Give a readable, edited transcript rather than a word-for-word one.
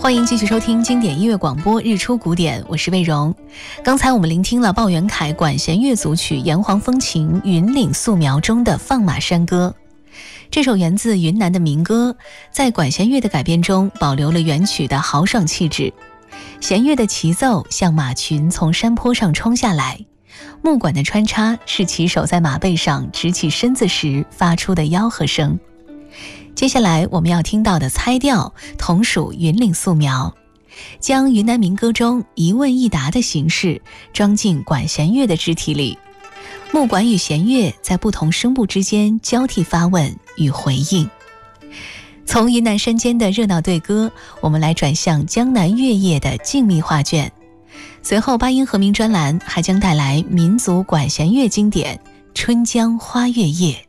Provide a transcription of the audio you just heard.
欢迎继续收听经典音乐广播日出古典，我是魏荣。刚才我们聆听了鲍元凯管弦乐组曲《炎黄风情·云岭素描》中的《放马山歌》。这首源自云南的民歌，在管弦乐的改编中保留了原曲的豪爽气质。弦乐的齐奏像马群从山坡上冲下来，木管的穿插是骑手在马背上直起身子时发出的吆喝声。接下来我们要听到的猜调同属云岭素描，将云南民歌中一问一答的形式装进管弦乐的肢体里，木管与弦乐在不同声部之间交替发问与回应。从云南山间的热闹对歌，我们来转向江南乐业的静谧画卷。随后八音和鸣专栏还将带来民族管弦乐经典《春江花月夜》。